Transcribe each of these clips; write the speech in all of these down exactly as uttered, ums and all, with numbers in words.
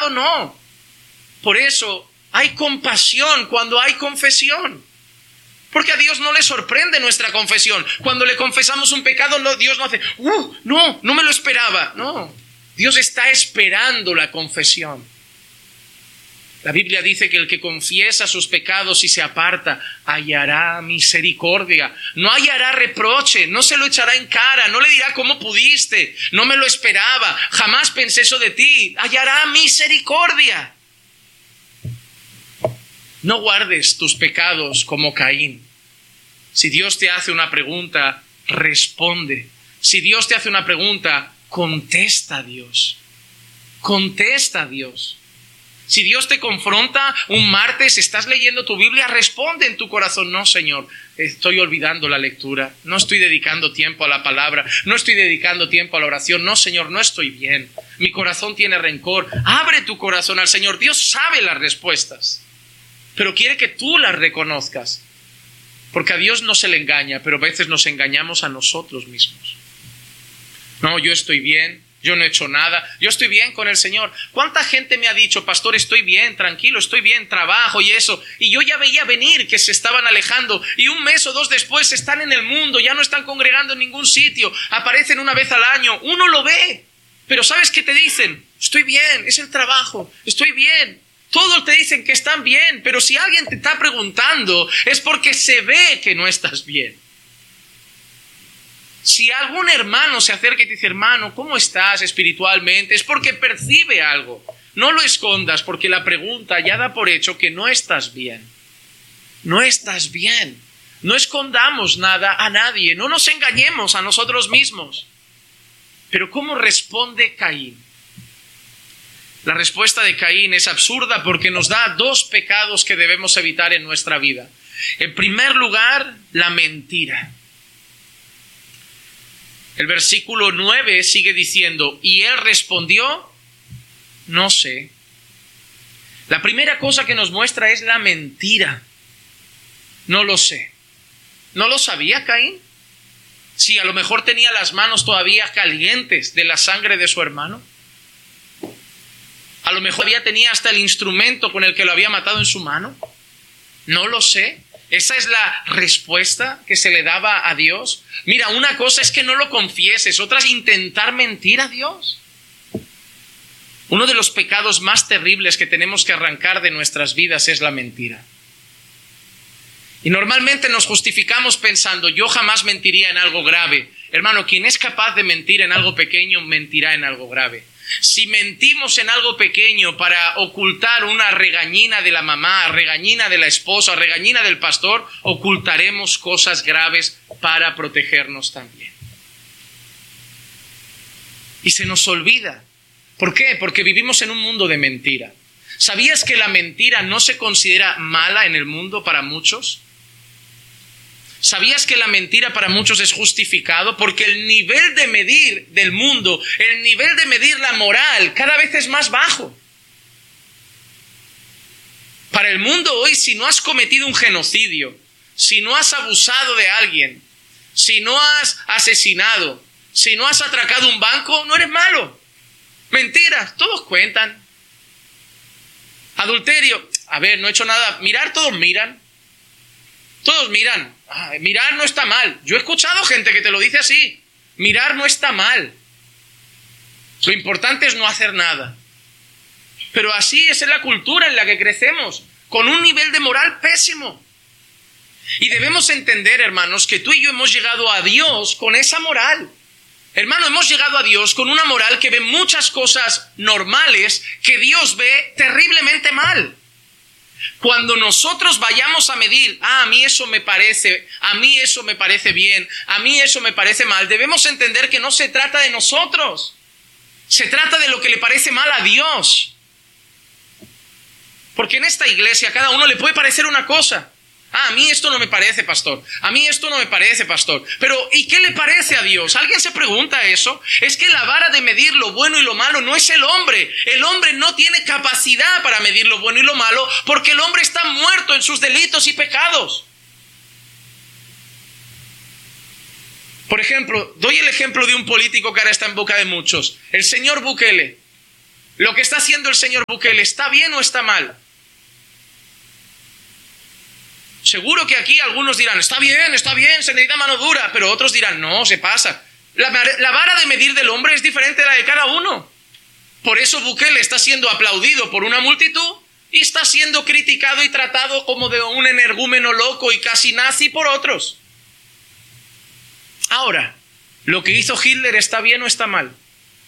pecado no. Por eso hay compasión cuando hay confesión. Porque a Dios no le sorprende nuestra confesión. Cuando le confesamos un pecado, no, Dios no hace, uh, no, no me lo esperaba. No, Dios está esperando la confesión. La Biblia dice que el que confiesa sus pecados y se aparta, hallará misericordia. No hallará reproche, no se lo echará en cara, no le dirá cómo pudiste, no me lo esperaba, jamás pensé eso de ti. Hallará misericordia. No guardes tus pecados como Caín. Si Dios te hace una pregunta, responde. Si Dios te hace una pregunta, contesta a Dios. Contesta a Dios. Si Dios te confronta un martes, estás leyendo tu Biblia, responde en tu corazón, no, Señor, estoy olvidando la lectura, no estoy dedicando tiempo a la palabra, no estoy dedicando tiempo a la oración, no, Señor, no estoy bien, mi corazón tiene rencor. Abre tu corazón al Señor. Dios sabe las respuestas, pero quiere que tú las reconozcas, porque a Dios no se le engaña, pero a veces nos engañamos a nosotros mismos. No, yo estoy bien. Yo no he hecho nada, yo estoy bien con el Señor. ¿Cuánta gente me ha dicho, pastor, estoy bien, tranquilo, estoy bien, trabajo y eso? Y yo ya veía venir que se estaban alejando y un mes o dos después están en el mundo, ya no están congregando en ningún sitio, aparecen una vez al año, uno lo ve. Pero ¿sabes qué te dicen? Estoy bien, es el trabajo, estoy bien. Todos te dicen que están bien, pero si alguien te está preguntando es porque se ve que no estás bien. Si algún hermano se acerca y te dice, hermano, ¿cómo estás espiritualmente? Es porque percibe algo. No lo escondas, porque la pregunta ya da por hecho que no estás bien. No estás bien. No escondamos nada a nadie. No nos engañemos a nosotros mismos. Pero ¿cómo responde Caín? La respuesta de Caín es absurda porque nos da dos pecados que debemos evitar en nuestra vida. En primer lugar, la mentira. El versículo nueve sigue diciendo, y él respondió, no sé. La primera cosa que nos muestra es la mentira. No lo sé. ¿No lo sabía Caín? Sí, a lo mejor tenía las manos todavía calientes de la sangre de su hermano. A lo mejor todavía tenía hasta el instrumento con el que lo había matado en su mano. No lo sé. Esa es la respuesta que se le daba a Dios. Mira, una cosa es que no lo confieses, otra es intentar mentir a Dios. Uno de los pecados más terribles que tenemos que arrancar de nuestras vidas es la mentira. Y normalmente nos justificamos pensando, yo jamás mentiría en algo grave. Hermano, quien es capaz de mentir en algo pequeño, mentirá en algo grave. Si mentimos en algo pequeño para ocultar una regañina de la mamá, regañina de la esposa, regañina del pastor, ocultaremos cosas graves para protegernos también. Y se nos olvida. ¿Por qué? Porque vivimos en un mundo de mentira. ¿Sabías que la mentira no se considera mala en el mundo para muchos? ¿Sabías que la mentira para muchos es justificado? Porque el nivel de medir del mundo, el nivel de medir la moral, cada vez es más bajo. Para el mundo hoy, si no has cometido un genocidio, si no has abusado de alguien, si no has asesinado, si no has atracado un banco, no eres malo. Mentiras, todos cuentan. Adulterio, a ver, no he hecho nada. Mirar, todos miran. Todos miran. Ah, mirar no está mal. Yo he escuchado gente que te lo dice así. Mirar no está mal. Lo importante es no hacer nada. Pero así es en la cultura en la que crecemos, con un nivel de moral pésimo. Y debemos entender, hermanos, que tú y yo hemos llegado a Dios con esa moral. Hermano, hemos llegado a Dios con una moral que ve muchas cosas normales que Dios ve terriblemente mal. Cuando nosotros vayamos a medir, ah, a mí eso me parece, a mí eso me parece bien, a mí eso me parece mal, debemos entender que no se trata de nosotros. Se trata de lo que le parece mal a Dios. Porque en esta iglesia a cada uno le puede parecer una cosa. Ah, a mí esto no me parece, pastor. A mí esto no me parece, pastor. Pero, ¿y qué le parece a Dios? ¿Alguien se pregunta eso? Es que la vara de medir lo bueno y lo malo no es el hombre. El hombre no tiene capacidad para medir lo bueno y lo malo porque el hombre está muerto en sus delitos y pecados. Por ejemplo, doy el ejemplo de un político que ahora está en boca de muchos. El señor Bukele. ¿Lo que está haciendo el señor Bukele está bien o está mal? Seguro que aquí algunos dirán, está bien, está bien, se necesita mano dura, pero otros dirán, no, se pasa. La, la vara de medir del hombre es diferente a la de cada uno. Por eso Bukele está siendo aplaudido por una multitud y está siendo criticado y tratado como de un energúmeno loco y casi nazi por otros. Ahora, ¿lo que hizo Hitler está bien o está mal?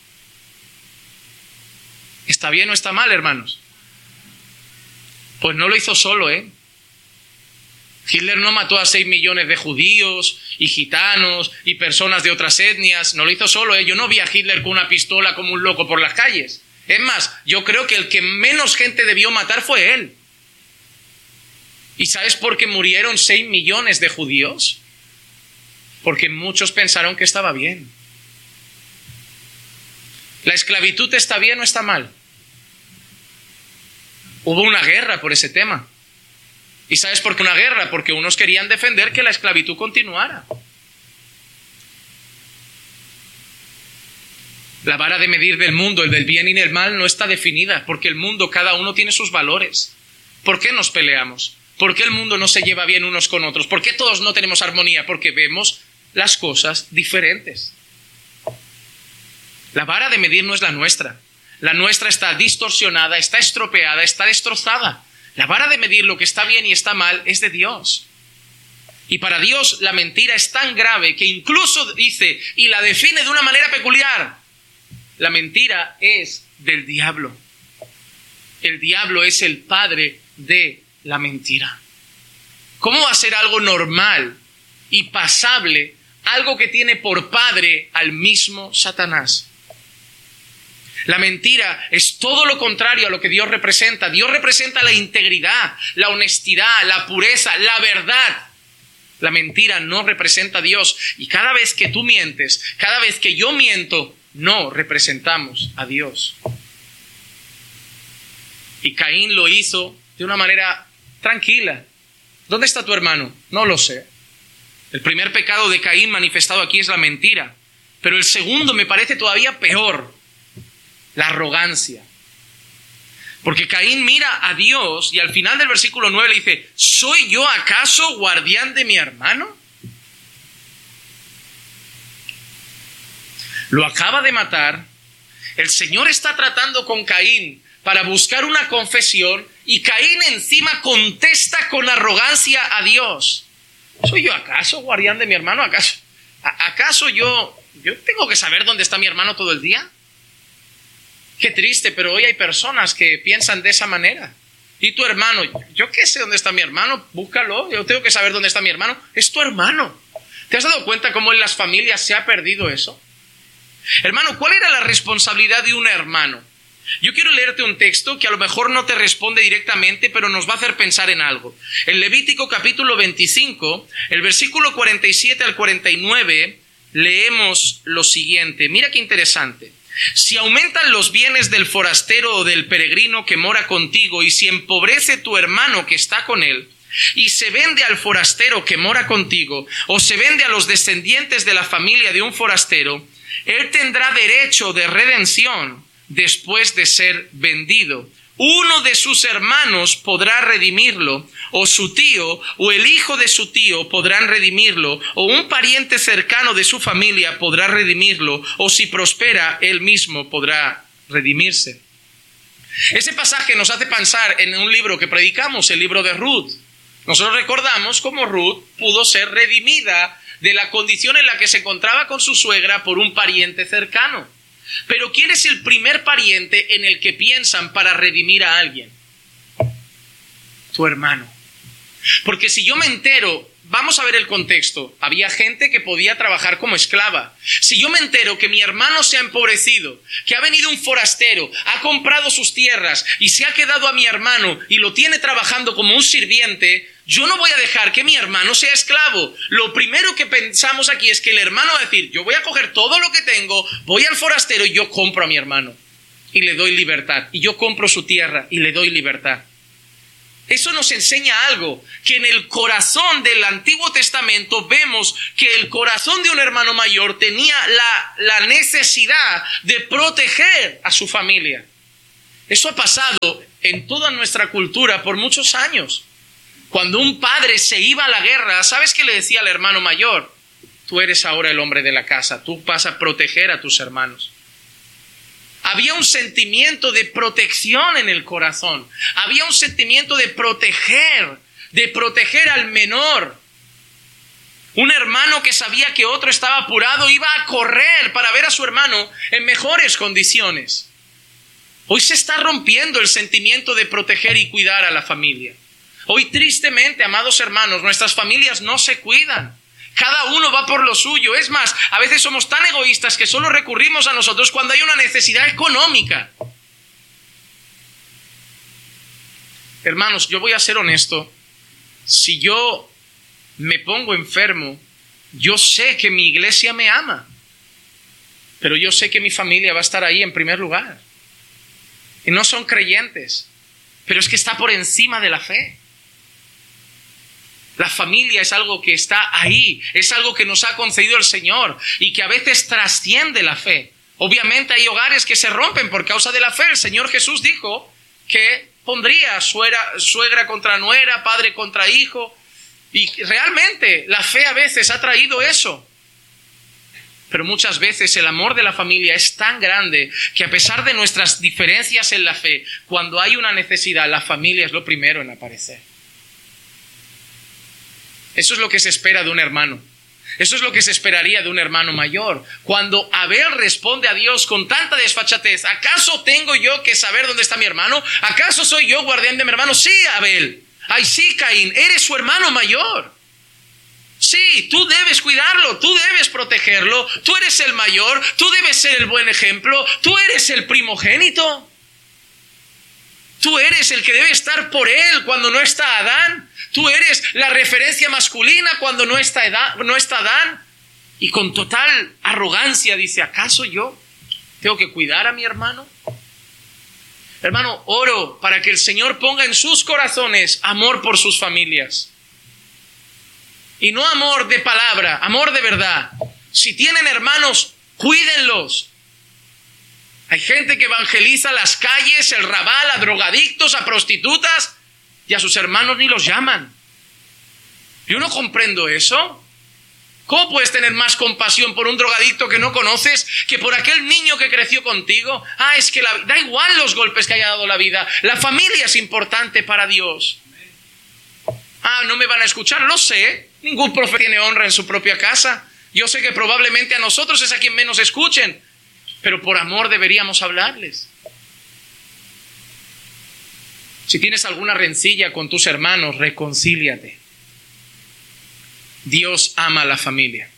¿Está bien o está mal, hermanos? Pues no lo hizo solo, ¿eh? Hitler no mató a seis millones de judíos y gitanos y personas de otras etnias. No lo hizo solo, ¿eh? Yo no vi a Hitler con una pistola como un loco por las calles. Es más, yo creo que el que menos gente debió matar fue él. ¿Y sabes por qué murieron seis millones de judíos? Porque muchos pensaron que estaba bien. ¿La esclavitud está bien o está mal? Hubo una guerra por ese tema. ¿Y sabes por qué una guerra? Porque unos querían defender que la esclavitud continuara. La vara de medir del mundo, el del bien y el mal, no está definida, porque el mundo, cada uno tiene sus valores. ¿Por qué nos peleamos? ¿Por qué el mundo no se lleva bien unos con otros? ¿Por qué todos no tenemos armonía? Porque vemos las cosas diferentes. La vara de medir no es la nuestra. La nuestra está distorsionada, está estropeada, está destrozada. La vara de medir lo que está bien y está mal es de Dios. Y para Dios la mentira es tan grave que incluso dice, y la define de una manera peculiar, la mentira es del diablo. El diablo es el padre de la mentira. ¿Cómo va a ser algo normal y pasable, algo que tiene por padre al mismo Satanás? La mentira es todo lo contrario a lo que Dios representa. Dios representa la integridad, la honestidad, la pureza, la verdad. La mentira no representa a Dios. Y cada vez que tú mientes, cada vez que yo miento, no representamos a Dios. Y Caín lo hizo de una manera tranquila. ¿Dónde está tu hermano? No lo sé. El primer pecado de Caín manifestado aquí es la mentira. Pero el segundo me parece todavía peor. La arrogancia. Porque Caín mira a Dios y al final del versículo nueve le dice, ¿soy yo acaso guardián de mi hermano? Lo acaba de matar. El Señor está tratando con Caín para buscar una confesión y Caín encima contesta con arrogancia a Dios. ¿Soy yo acaso guardián de mi hermano? ¿Acaso, acaso yo, yo tengo que saber dónde está mi hermano todo el día? Qué triste, pero hoy hay personas que piensan de esa manera. Y tu hermano, yo qué sé dónde está mi hermano, búscalo, yo tengo que saber dónde está mi hermano. Es tu hermano. ¿Te has dado cuenta cómo en las familias se ha perdido eso? Hermano, ¿cuál era la responsabilidad de un hermano? Yo quiero leerte un texto que a lo mejor no te responde directamente, pero nos va a hacer pensar en algo. En Levítico capítulo veinticinco, el versículo cuarenta y siete al cuarenta y nueve, leemos lo siguiente. Mira qué interesante. Si aumentan los bienes del forastero o del peregrino que mora contigo, y si empobrece tu hermano que está con él, y se vende al forastero que mora contigo, o se vende a los descendientes de la familia de un forastero, él tendrá derecho de redención después de ser vendido. Uno de sus hermanos podrá redimirlo, o su tío o el hijo de su tío podrán redimirlo, o un pariente cercano de su familia podrá redimirlo, o si prospera, él mismo podrá redimirse. Ese pasaje nos hace pensar en un libro que predicamos, el libro de Ruth. Nosotros recordamos cómo Ruth pudo ser redimida de la condición en la que se encontraba con su suegra por un pariente cercano. Pero ¿quién es el primer pariente en el que piensan para redimir a alguien? Tu hermano. Porque si yo me entero, vamos a ver el contexto. Había gente que podía trabajar como esclava. Si yo me entero que mi hermano se ha empobrecido, que ha venido un forastero, ha comprado sus tierras y se ha quedado a mi hermano y lo tiene trabajando como un sirviente, yo no voy a dejar que mi hermano sea esclavo. Lo primero que pensamos aquí es que el hermano va a decir, yo voy a coger todo lo que tengo, voy al forastero y yo compro a mi hermano y le doy libertad. Y yo compro su tierra y le doy libertad. Eso nos enseña algo, que en el corazón del Antiguo Testamento vemos que el corazón de un hermano mayor tenía la, la necesidad de proteger a su familia. Eso ha pasado en toda nuestra cultura por muchos años. Cuando un padre se iba a la guerra, ¿sabes qué le decía al hermano mayor? Tú eres ahora el hombre de la casa, tú vas a proteger a tus hermanos. Había un sentimiento de protección en el corazón. Había un sentimiento de proteger, de proteger al menor. Un hermano que sabía que otro estaba apurado iba a correr para ver a su hermano en mejores condiciones. Hoy se está rompiendo el sentimiento de proteger y cuidar a la familia. Hoy, tristemente, amados hermanos, nuestras familias no se cuidan. Cada uno va por lo suyo. Es más, a veces somos tan egoístas que solo recurrimos a nosotros cuando hay una necesidad económica. Hermanos, yo voy a ser honesto. Si yo me pongo enfermo, yo sé que mi iglesia me ama. Pero yo sé que mi familia va a estar ahí en primer lugar. Y no son creyentes. Pero es que está por encima de la fe. La familia es algo que está ahí, es algo que nos ha concedido el Señor y que a veces trasciende la fe. Obviamente hay hogares que se rompen por causa de la fe. El Señor Jesús dijo que pondría suegra, suegra contra nuera, padre contra hijo. Y realmente la fe a veces ha traído eso. Pero muchas veces el amor de la familia es tan grande que a pesar de nuestras diferencias en la fe, cuando hay una necesidad, la familia es lo primero en aparecer. Eso es lo que se espera de un hermano. Eso es lo que se esperaría de un hermano mayor. Cuando Abel responde a Dios con tanta desfachatez, ¿acaso tengo yo que saber dónde está mi hermano? ¿Acaso soy yo guardián de mi hermano? Sí, Abel. Ay, sí, Caín, eres su hermano mayor. Sí, tú debes cuidarlo, tú debes protegerlo, tú eres el mayor, tú debes ser el buen ejemplo, tú eres el primogénito. Tú eres el que debe estar por él cuando no está Adán. Tú eres la referencia masculina cuando no está, Edad, no está Adán. Y con total arrogancia dice, ¿acaso yo tengo que cuidar a mi hermano? Hermano, oro para que el Señor ponga en sus corazones amor por sus familias. Y no amor de palabra, amor de verdad. Si tienen hermanos, cuídenlos. Hay gente que evangeliza las calles, el rabal, a drogadictos, a prostitutas, y a sus hermanos ni los llaman. Yo no comprendo eso. ¿Cómo puedes tener más compasión por un drogadicto que no conoces que por aquel niño que creció contigo? Ah, es que la, da igual los golpes que haya dado la vida. La familia es importante para Dios. Ah, no me van a escuchar, lo sé. Ningún profeta tiene honra en su propia casa. Yo sé que probablemente a nosotros es a quien menos escuchen, pero por amor deberíamos hablarles. Si tienes alguna rencilla con tus hermanos, reconcíliate. Dios ama a la familia.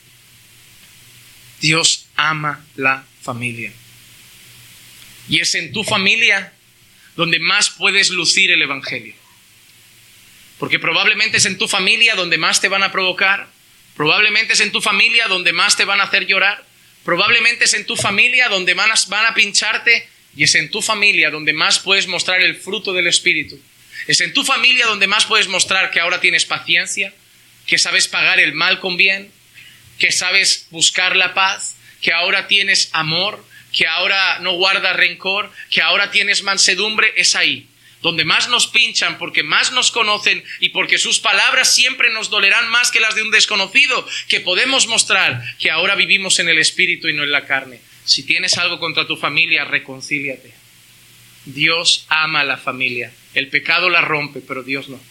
Dios ama la familia. Y es en tu familia donde más puedes lucir el evangelio. Porque probablemente es en tu familia donde más te van a provocar. Probablemente es en tu familia donde más te van a hacer llorar. Probablemente es en tu familia donde van a, van a pincharte. Y es en tu familia donde más puedes mostrar el fruto del Espíritu. Es en tu familia donde más puedes mostrar que ahora tienes paciencia, que sabes pagar el mal con bien, que sabes buscar la paz, que ahora tienes amor, que ahora no guardas rencor, que ahora tienes mansedumbre. Es ahí donde más nos pinchan, porque más nos conocen y porque sus palabras siempre nos dolerán más que las de un desconocido, que podemos mostrar que ahora vivimos en el Espíritu y no en la carne. Si tienes algo contra tu familia, reconcíliate. Dios ama a la familia. El pecado la rompe, pero Dios no.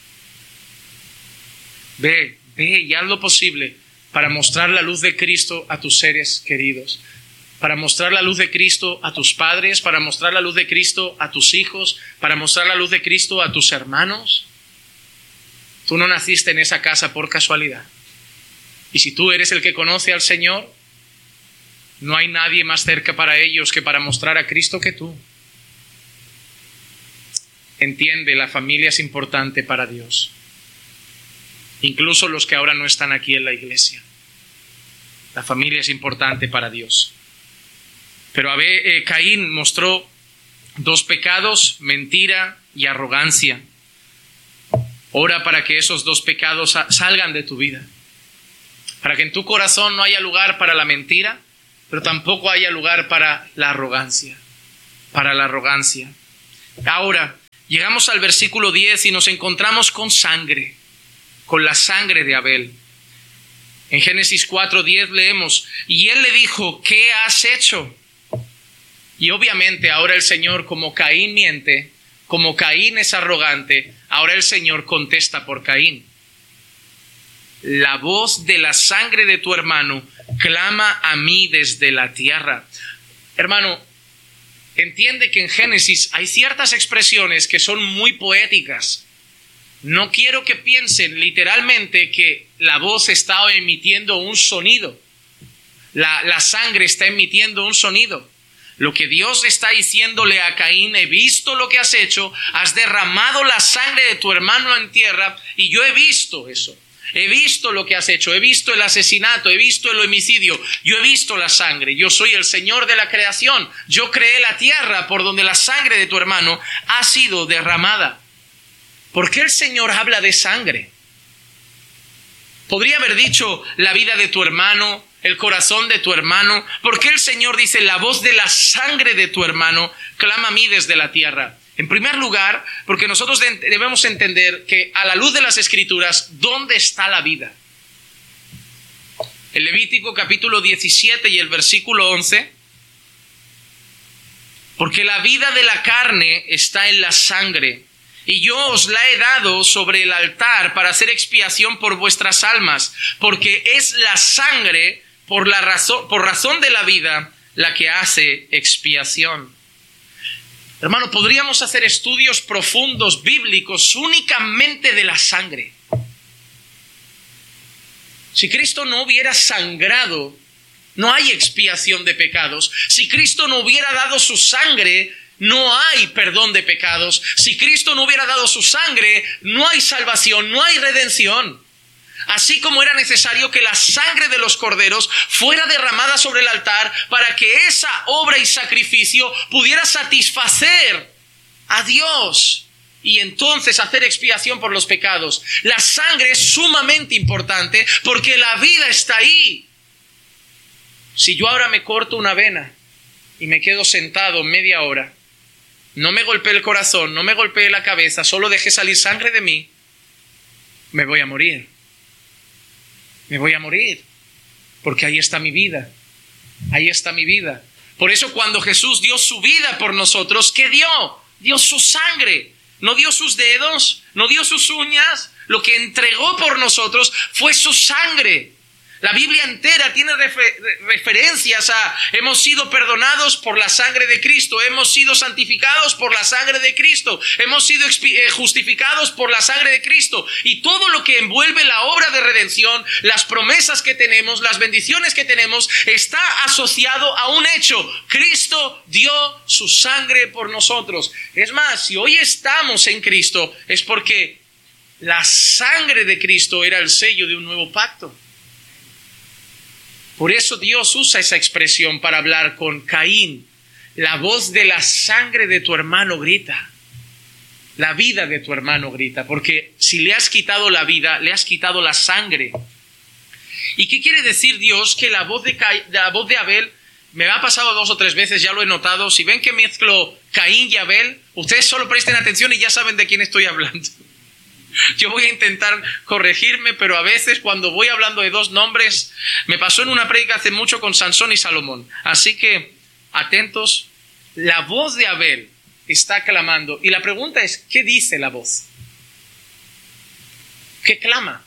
Ve, ve y haz lo posible para mostrar la luz de Cristo a tus seres queridos. Para mostrar la luz de Cristo a tus padres, para mostrar la luz de Cristo a tus hijos, para mostrar la luz de Cristo a tus hermanos. Tú no naciste en esa casa por casualidad. Y si tú eres el que conoce al Señor, no hay nadie más cerca para ellos que para mostrar a Cristo que tú. Entiende, la familia es importante para Dios. Incluso los que ahora no están aquí en la iglesia. La familia es importante para Dios. Pero Abel, eh, Caín mostró dos pecados, mentira y arrogancia. Ora para que esos dos pecados salgan de tu vida. Para que en tu corazón no haya lugar para la mentira, pero tampoco haya lugar para la arrogancia. Para la arrogancia. Ahora, llegamos al versículo diez y nos encontramos con sangre, con la sangre de Abel. En Génesis cuatro diez leemos, y él le dijo, ¿qué has hecho? Y obviamente ahora el Señor, como Caín miente, como Caín es arrogante, ahora el Señor contesta por Caín. La voz de la sangre de tu hermano clama a mí desde la tierra. Hermano, entiende que en Génesis hay ciertas expresiones que son muy poéticas. No quiero que piensen literalmente que la voz está emitiendo un sonido. La, la sangre está emitiendo un sonido. Lo que Dios está diciéndole a Caín, he visto lo que has hecho, has derramado la sangre de tu hermano en tierra y yo he visto eso. He visto lo que has hecho, he visto el asesinato, he visto el homicidio, yo he visto la sangre. Yo soy el Señor de la creación. Yo creé la tierra por donde la sangre de tu hermano ha sido derramada. ¿Por qué el Señor habla de sangre? Podría haber dicho la vida de tu hermano, el corazón de tu hermano. ¿Por qué el Señor dice la voz de la sangre de tu hermano clama a mí desde la tierra? En primer lugar, porque nosotros debemos entender que a la luz de las Escrituras, ¿dónde está la vida? El Levítico capítulo diecisiete y el versículo once. Porque la vida de la carne está en la sangre, y yo os la he dado sobre el altar para hacer expiación por vuestras almas, porque es la sangre por la razón, por razón de la vida la que hace expiación. Hermano, podríamos hacer estudios profundos bíblicos únicamente de la sangre. Si Cristo no hubiera sangrado, no hay expiación de pecados. Si Cristo no hubiera dado su sangre, no hay perdón de pecados. Si Cristo no hubiera dado su sangre, no hay salvación, no hay redención. Así como era necesario que la sangre de los corderos fuera derramada sobre el altar para que esa obra y sacrificio pudiera satisfacer a Dios y entonces hacer expiación por los pecados. La sangre es sumamente importante porque la vida está ahí. Si yo ahora me corto una vena y me quedo sentado media hora, no me golpeé el corazón, no me golpeé la cabeza, solo dejé salir sangre de mí, me voy a morir. Me voy a morir, porque ahí está mi vida, ahí está mi vida. Por eso cuando Jesús dio su vida por nosotros, ¿qué dio? Dio su sangre, no dio sus dedos, no dio sus uñas, lo que entregó por nosotros fue su sangre. La Biblia entera tiene refer- referencias a hemos sido perdonados por la sangre de Cristo, hemos sido santificados por la sangre de Cristo, hemos sido expi- eh, justificados por la sangre de Cristo. Y todo lo que envuelve la obra de redención, las promesas que tenemos, las bendiciones que tenemos, está asociado a un hecho. Cristo dio su sangre por nosotros. Es más, si hoy estamos en Cristo, es porque la sangre de Cristo era el sello de un nuevo pacto. Por eso Dios usa esa expresión para hablar con Caín. La voz de la sangre de tu hermano grita. La vida de tu hermano grita. Porque si le has quitado la vida, le has quitado la sangre. ¿Y qué quiere decir Dios? Que la voz de, Ca... la voz de Abel, me ha pasado dos o tres veces, ya lo he notado. Si ven que mezclo Caín y Abel, ustedes solo presten atención y ya saben de quién estoy hablando. Yo voy a intentar corregirme, pero a veces cuando voy hablando de dos nombres, me pasó en una prédica hace mucho con Sansón y Salomón. Así que, atentos, la voz de Abel está clamando. Y la pregunta es, ¿qué dice la voz? ¿Qué clama?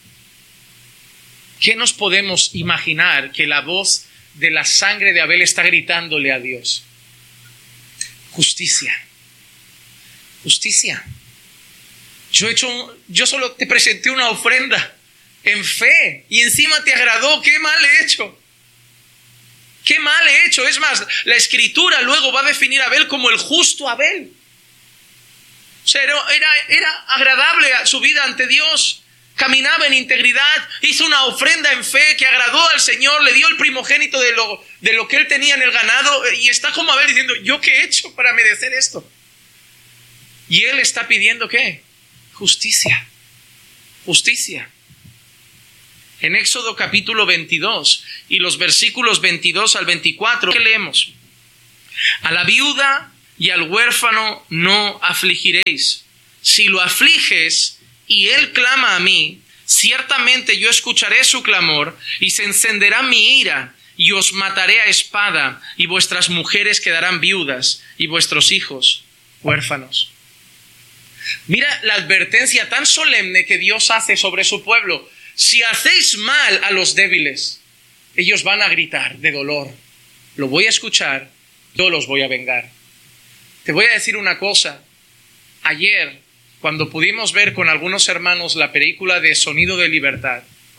¿Qué nos podemos imaginar que la voz de la sangre de Abel está gritándole a Dios? Justicia. Justicia. Yo, he hecho, yo solo te presenté una ofrenda en fe y encima te agradó. ¿Qué mal he hecho? ¿Qué mal he hecho? Es más, la Escritura luego va a definir a Abel como el justo Abel. O sea, era, era, era agradable a su vida ante Dios. Caminaba en integridad, hizo una ofrenda en fe que agradó al Señor, le dio el primogénito de lo, de lo que él tenía en el ganado y está como Abel diciendo, ¿yo qué he hecho para merecer esto? Y él está pidiendo ¿qué? Justicia, justicia. En Éxodo capítulo veintidós y los versículos veintidós al veinticuatro, ¿qué leemos? A la viuda y al huérfano no afligiréis. Si lo afliges y él clama a mí, ciertamente yo escucharé su clamor y se encenderá mi ira y os mataré a espada y vuestras mujeres quedarán viudas y vuestros hijos huérfanos. Mira la advertencia tan solemne que Dios hace sobre su pueblo. Si hacéis mal a los débiles, ellos van a gritar de dolor. Lo voy a escuchar, yo los voy a vengar. Te voy a decir una cosa. Ayer, cuando pudimos ver con algunos hermanos la película de Sonido de Libertad,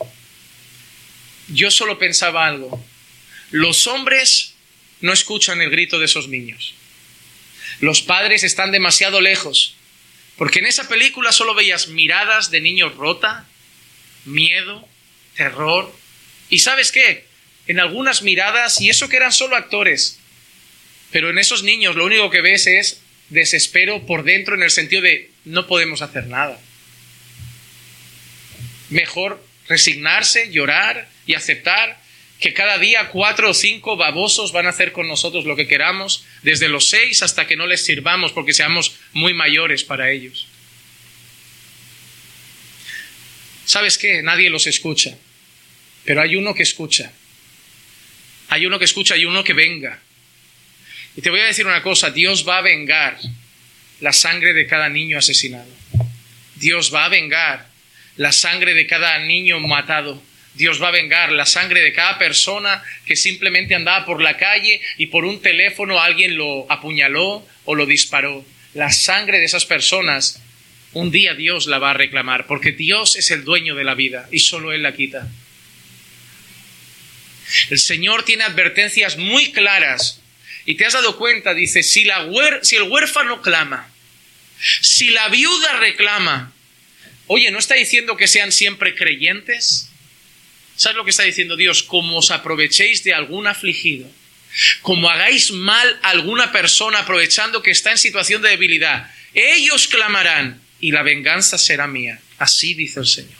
yo solo pensaba algo. Los hombres no escuchan el grito de esos niños. Los padres están demasiado lejos. Porque en esa película solo veías miradas de niños rota, miedo, terror. ¿Y sabes qué? En algunas miradas, y eso que eran solo actores, pero en esos niños lo único que ves es desespero por dentro, en el sentido de no podemos hacer nada. Mejor resignarse, llorar y aceptar que cada día cuatro o cinco babosos van a hacer con nosotros lo que queramos, desde los seis hasta que no les sirvamos porque seamos muy mayores para ellos. ¿Sabes qué? Nadie los escucha, pero hay uno que escucha. Hay uno que escucha y uno que venga. Y te voy a decir una cosa, Dios va a vengar la sangre de cada niño asesinado. Dios va a vengar la sangre de cada niño matado. Dios va a vengar la sangre de cada persona que simplemente andaba por la calle y por un teléfono alguien lo apuñaló o lo disparó. La sangre de esas personas, un día Dios la va a reclamar, porque Dios es el dueño de la vida y solo Él la quita. El Señor tiene advertencias muy claras y te has dado cuenta, dice, si, la huer- si el huérfano clama, si la viuda reclama, oye, ¿no está diciendo que sean siempre creyentes? ¿Sabes lo que está diciendo Dios? Como os aprovechéis de algún afligido, como hagáis mal a alguna persona aprovechando que está en situación de debilidad, ellos clamarán y la venganza será mía. Así dice el Señor.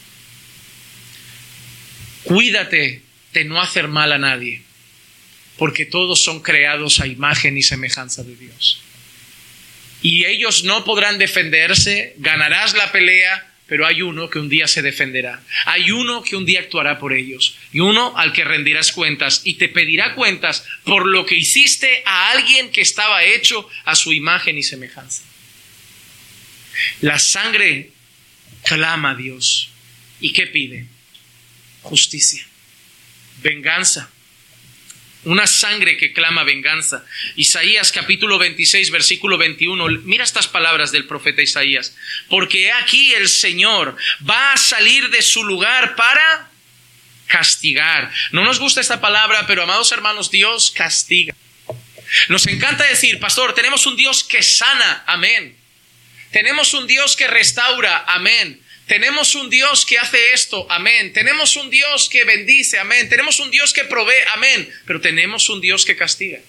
Cuídate de no hacer mal a nadie, porque todos son creados a imagen y semejanza de Dios. Y ellos no podrán defenderse, ganarás la pelea, pero hay uno que un día se defenderá. Hay uno que un día actuará por ellos. Y uno al que rendirás cuentas. Y te pedirá cuentas por lo que hiciste a alguien que estaba hecho a su imagen y semejanza. La sangre clama a Dios. ¿Y qué pide? Justicia. Venganza. Una sangre que clama venganza. Isaías capítulo veintiséis, versículo veintiuno. Mira estas palabras del profeta Isaías. Porque he aquí el Señor va a salir de su lugar para castigar. No nos gusta esta palabra, pero amados hermanos, Dios castiga. Nos encanta decir, pastor, tenemos un Dios que sana. Amén. Tenemos un Dios que restaura. Amén. Tenemos un Dios que hace esto, amén. Tenemos un Dios que bendice, amén. Tenemos un Dios que provee, amén. Pero tenemos un Dios que castiga.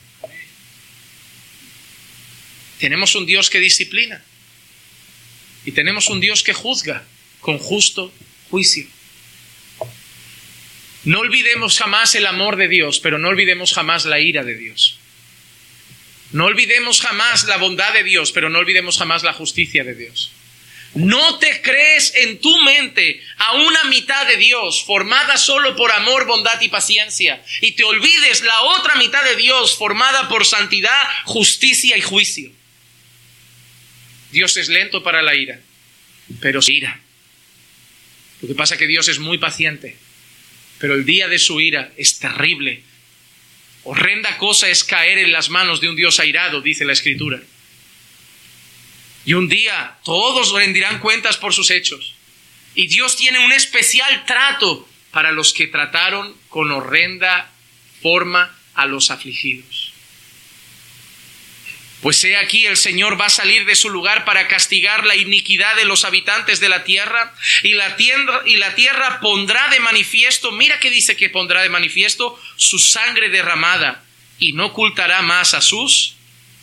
Tenemos un Dios que disciplina. Y tenemos un Dios que juzga con justo juicio. No olvidemos jamás el amor de Dios, pero no olvidemos jamás la ira de Dios. No olvidemos jamás la bondad de Dios, pero no olvidemos jamás la justicia de Dios. No te crees en tu mente a una mitad de Dios formada solo por amor, bondad y paciencia, y te olvides la otra mitad de Dios formada por santidad, justicia y juicio. Dios es lento para la ira, pero se ira. Lo que pasa es que Dios es muy paciente, pero el día de su ira es terrible. Horrenda cosa es caer en las manos de un Dios airado, dice la Escritura. Y un día todos rendirán cuentas por sus hechos. Y Dios tiene un especial trato para los que trataron con horrenda forma a los afligidos. Pues he aquí el Señor va a salir de su lugar para castigar la iniquidad de los habitantes de la tierra, y la tierra, y la tierra pondrá de manifiesto, mira que dice que pondrá de manifiesto su sangre derramada, y no ocultará más a sus.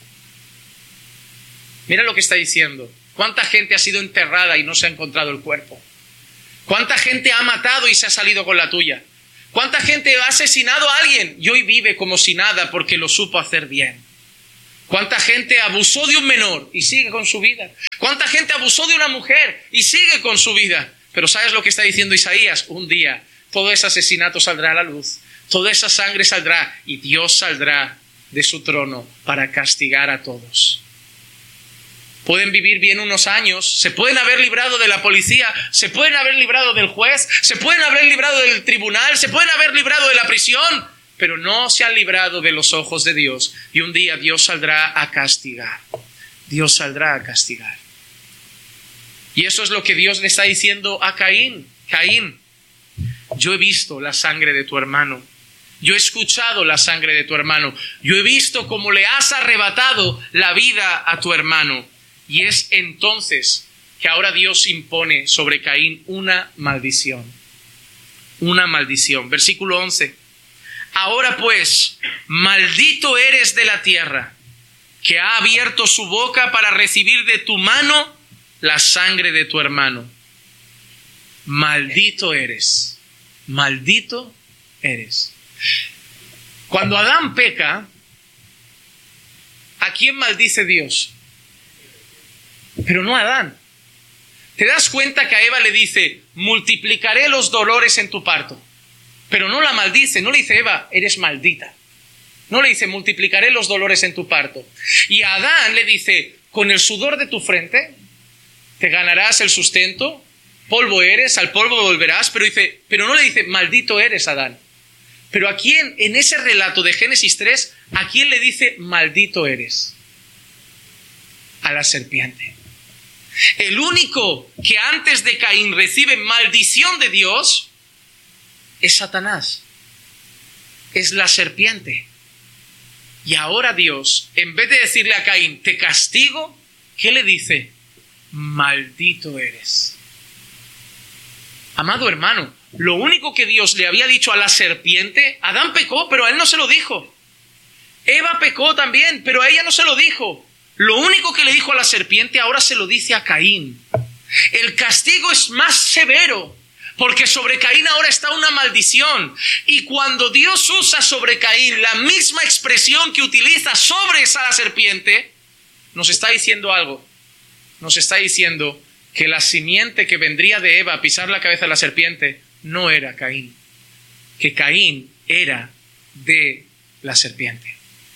Mira lo que está diciendo. ¿Cuánta gente ha sido enterrada y no se ha encontrado el cuerpo? ¿Cuánta gente ha matado y se ha salido con la tuya? ¿Cuánta gente ha asesinado a alguien y hoy vive como si nada porque lo supo hacer bien? ¿Cuánta gente abusó de un menor y sigue con su vida? ¿Cuánta gente abusó de una mujer y sigue con su vida? Pero ¿sabes lo que está diciendo Isaías? Un día todo ese asesinato saldrá a la luz, toda esa sangre saldrá y Dios saldrá de su trono para castigar a todos. Pueden vivir bien unos años, se pueden haber librado de la policía, se pueden haber librado del juez, se pueden haber librado del tribunal, se pueden haber librado de la prisión, pero no se han librado de los ojos de Dios. Y un día Dios saldrá a castigar. Dios saldrá a castigar. Y eso es lo que Dios le está diciendo a Caín. Caín, yo he visto la sangre de tu hermano. Yo he escuchado la sangre de tu hermano. Yo he visto cómo le has arrebatado la vida a tu hermano. Y es entonces que ahora Dios impone sobre Caín una maldición. Una maldición. Versículo once. Ahora pues, maldito eres de la tierra, que ha abierto su boca para recibir de tu mano la sangre de tu hermano. Maldito eres, maldito eres. Cuando Adán peca, ¿a quién maldice Dios? Pero no a Adán. ¿Te das cuenta que a Eva le dice, multiplicaré los dolores en tu parto? Pero no la maldice, no le dice, Eva, eres maldita. No le dice, multiplicaré los dolores en tu parto. Y a Adán le dice, con el sudor de tu frente te ganarás el sustento, polvo eres, al polvo volverás. Pero dice, pero no le dice, maldito eres, Adán. Pero ¿a quién, en ese relato de Génesis tres, a quién le dice, maldito eres? A la serpiente. El único que antes de Caín recibe maldición de Dios es Satanás, es la serpiente. Y ahora Dios, en vez de decirle a Caín, te castigo, ¿qué le dice? Maldito eres. Amado hermano, lo único que Dios le había dicho a la serpiente, Adán pecó, pero a él no se lo dijo. Eva pecó también, pero a ella no se lo dijo. Lo único que le dijo a la serpiente ahora se lo dice a Caín. El castigo es más severo, porque sobre Caín ahora está una maldición. Y cuando Dios usa sobre Caín la misma expresión que utiliza sobre esa la serpiente, nos está diciendo algo. Nos está diciendo que la simiente que vendría de Eva a pisar la cabeza de la serpiente no era Caín. Que Caín era de la serpiente.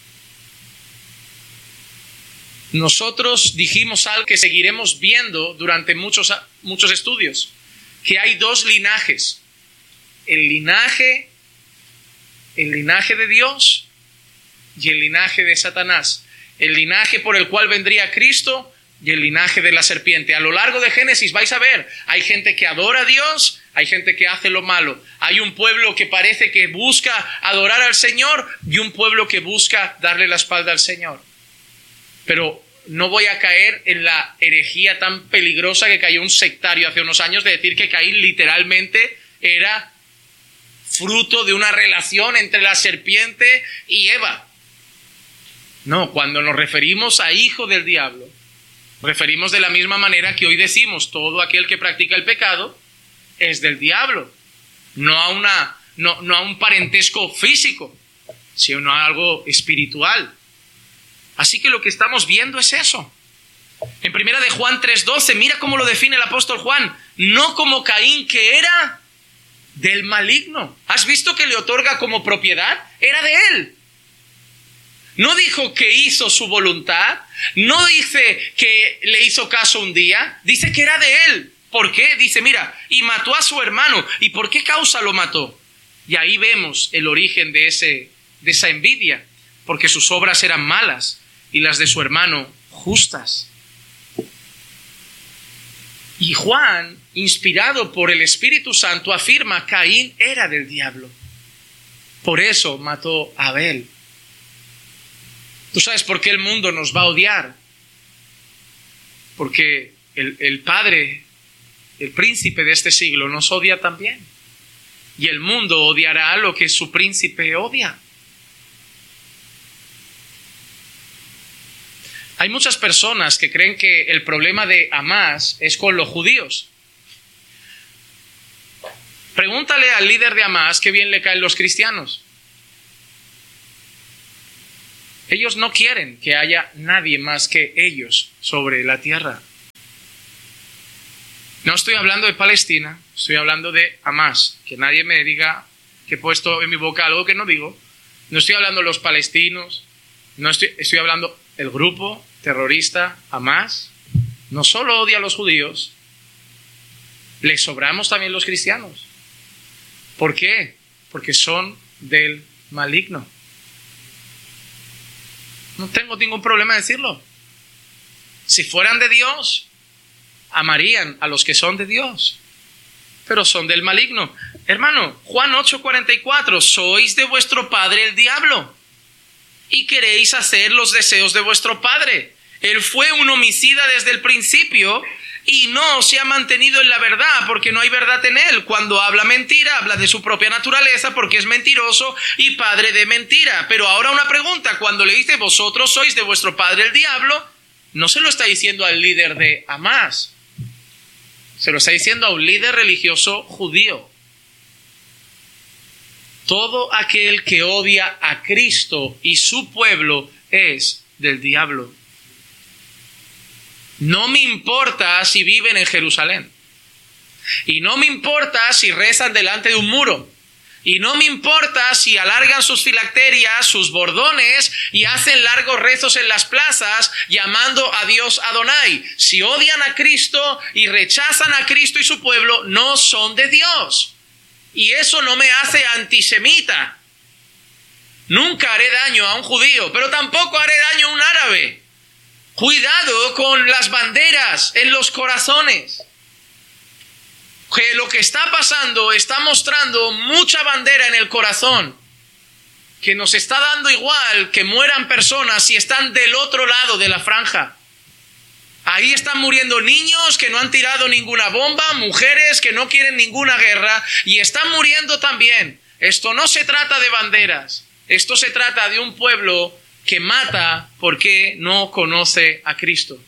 Nosotros dijimos algo que seguiremos viendo durante muchos, muchos estudios. Que hay dos linajes, el linaje, el linaje de Dios y el linaje de Satanás, el linaje por el cual vendría Cristo y el linaje de la serpiente. A lo largo de Génesis vais a ver, hay gente que adora a Dios, hay gente que hace lo malo, hay un pueblo que parece que busca adorar al Señor y un pueblo que busca darle la espalda al Señor. Pero no voy a caer en la herejía tan peligrosa que cayó un sectario hace unos años de decir que Caín literalmente era fruto de una relación entre la serpiente y Eva. No, cuando nos referimos a hijo del diablo, referimos de la misma manera que hoy decimos todo aquel que practica el pecado es del diablo, no a, una, no, no a un parentesco físico, sino a algo espiritual. Así que lo que estamos viendo es eso. En primera de Juan tres doce, mira cómo lo define el apóstol Juan. No como Caín, que era del maligno. ¿Has visto que le otorga como propiedad? Era de él. No dijo que hizo su voluntad. No dice que le hizo caso un día. Dice que era de él. ¿Por qué? Dice, mira, y mató a su hermano. ¿Y por qué causa lo mató? Y ahí vemos el origen de, ese, de esa envidia. Porque sus obras eran malas y las de su hermano justas. Y Juan, inspirado por el Espíritu Santo, afirma que Caín era del diablo. Por eso mató a Abel. ¿Tú sabes por qué el mundo nos va a odiar? Porque el, el padre, el príncipe de este siglo, nos odia también. Y el mundo odiará lo que su príncipe odia. Hay muchas personas que creen que el problema de Hamás es con los judíos. Pregúntale al líder de Hamás qué bien le caen los cristianos. Ellos no quieren que haya nadie más que ellos sobre la tierra. No estoy hablando de Palestina, estoy hablando de Hamás. Que nadie me diga que he puesto en mi boca algo que no digo. No estoy hablando de los palestinos, no estoy, estoy hablando del grupo terrorista Hamás. No solo odia a los judíos, les sobramos también los cristianos. ¿Por qué? Porque son del maligno. No tengo ningún problema en decirlo. Si fueran de Dios, amarían a los que son de Dios, pero son del maligno. Hermano, Juan ocho cuarenta y cuatro, sois de vuestro padre el diablo y queréis hacer los deseos de vuestro padre. Él fue un homicida desde el principio y no se ha mantenido en la verdad porque no hay verdad en él. Cuando habla mentira, habla de su propia naturaleza porque es mentiroso y padre de mentira. Pero ahora una pregunta, cuando le dice vosotros sois de vuestro padre el diablo, no se lo está diciendo al líder de Hamás, se lo está diciendo a un líder religioso judío. Todo aquel que odia a Cristo y su pueblo es del diablo. No me importa si viven en Jerusalén. Y no me importa si rezan delante de un muro. Y no me importa si alargan sus filacterias, sus bordones y hacen largos rezos en las plazas llamando a Dios Adonai. Si odian a Cristo y rechazan a Cristo y su pueblo, no son de Dios. Y eso no me hace antisemita. Nunca haré daño a un judío, pero tampoco haré daño a un árabe. Cuidado con las banderas en los corazones. Que lo que está pasando está mostrando mucha bandera en el corazón, que nos está dando igual que mueran personas si están del otro lado de la franja. Ahí están muriendo niños que no han tirado ninguna bomba, mujeres que no quieren ninguna guerra y están muriendo también. Esto no se trata de banderas, esto se trata de un pueblo que mata porque no conoce a Cristo.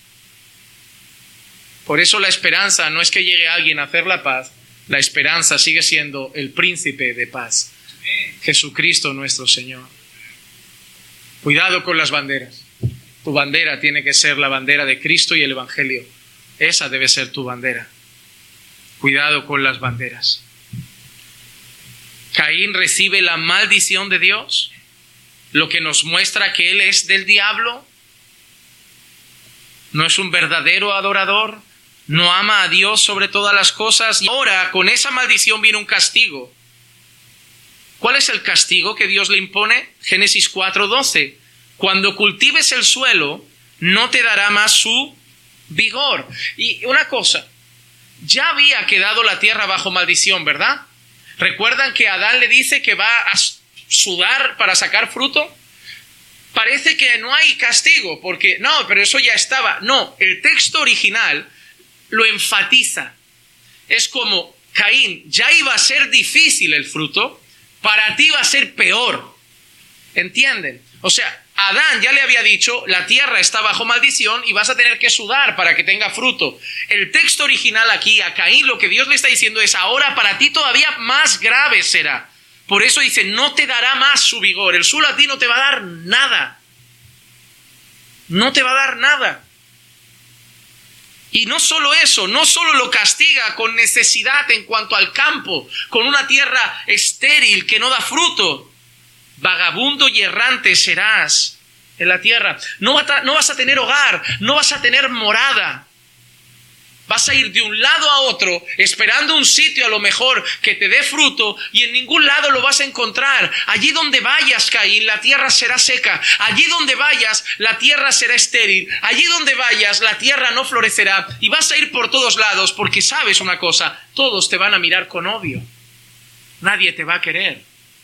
Por eso la esperanza no es que llegue alguien a hacer la paz, la esperanza sigue siendo el príncipe de paz, Jesucristo nuestro Señor. Cuidado con las banderas. Tu bandera tiene que ser la bandera de Cristo y el Evangelio. Esa debe ser tu bandera. Cuidado con las banderas. Caín recibe la maldición de Dios, lo que nos muestra que él es del diablo. No es un verdadero adorador. No ama a Dios sobre todas las cosas. Y ahora con esa maldición viene un castigo. ¿Cuál es el castigo que Dios le impone? Génesis cuatro doce. Cuando cultives el suelo, no te dará más su vigor. Y una cosa, ya había quedado la tierra bajo maldición, ¿verdad? ¿Recuerdan que Adán le dice que va a sudar para sacar fruto? Parece que no hay castigo, porque no, pero eso ya estaba. No, el texto original lo enfatiza. Es como, Caín, ya iba a ser difícil el fruto, para ti va a ser peor. ¿Entienden? O sea, Adán ya le había dicho, la tierra está bajo maldición y vas a tener que sudar para que tenga fruto. El texto original aquí, a Caín, lo que Dios le está diciendo es, ahora para ti todavía más grave será. Por eso dice, no te dará más su vigor. El suelo a ti no te va a dar nada. No te va a dar nada. Y no solo eso, no solo lo castiga con necesidad en cuanto al campo, con una tierra estéril que no da fruto. Vagabundo y errante serás en la tierra. No vas a, no vas a tener hogar, no vas a tener morada. Vas a ir de un lado a otro esperando un sitio a lo mejor que te dé fruto y en ningún lado lo vas a encontrar. Allí donde vayas, Caín, la tierra será seca. Allí donde vayas, la tierra será estéril. Allí donde vayas, la tierra no florecerá. Y vas a ir por todos lados porque sabes una cosa, todos te van a mirar con odio. Nadie te va a querer.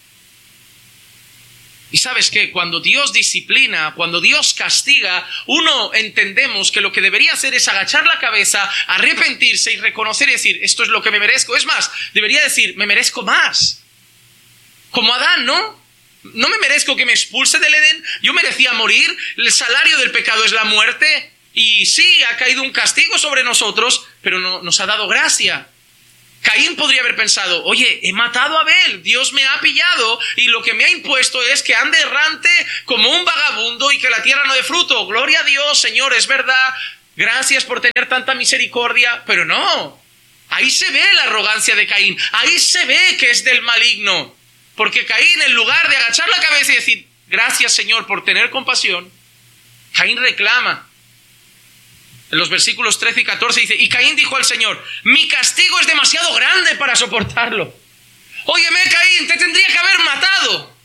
Y ¿sabes qué? Cuando Dios disciplina, cuando Dios castiga, uno entendemos que lo que debería hacer es agachar la cabeza, arrepentirse y reconocer y decir, esto es lo que me merezco. Es más, debería decir, me merezco más. Como Adán, ¿no? No me merezco que me expulse del Edén. Yo merecía morir. El salario del pecado es la muerte. Y sí, ha caído un castigo sobre nosotros, pero no, nos ha dado gracia. Caín podría haber pensado, oye, he matado a Abel, Dios me ha pillado y lo que me ha impuesto es que ande errante como un vagabundo y que la tierra no dé fruto. Gloria a Dios, Señor, es verdad, gracias por tener tanta misericordia. Pero no, ahí se ve la arrogancia de Caín, ahí se ve que es del maligno. Porque Caín, en lugar de agachar la cabeza y decir, gracias, Señor, por tener compasión, Caín reclama. En los versículos trece y catorce dice, y Caín dijo al Señor, mi castigo es demasiado grande para soportarlo. Óyeme, Caín, te tendría que haber matado.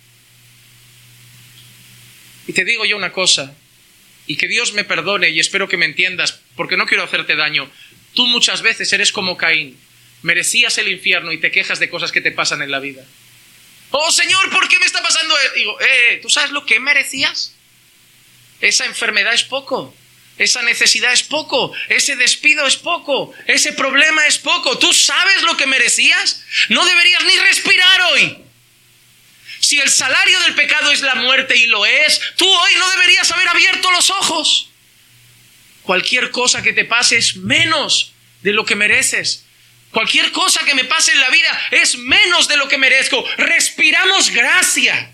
Y te digo yo una cosa, y que Dios me perdone y espero que me entiendas, porque no quiero hacerte daño. Tú muchas veces eres como Caín, merecías el infierno y te quejas de cosas que te pasan en la vida. Oh, Señor, ¿por qué me está pasando esto? Digo, eh, ¿tú sabes lo que merecías? Esa enfermedad es poco. Esa necesidad es poco, ese despido es poco, ese problema es poco. ¿Tú sabes lo que merecías? No deberías ni respirar hoy. Si el salario del pecado es la muerte y lo es, tú hoy no deberías haber abierto los ojos. Cualquier cosa que te pase es menos de lo que mereces. Cualquier cosa que me pase en la vida es menos de lo que merezco. Respiramos gracia.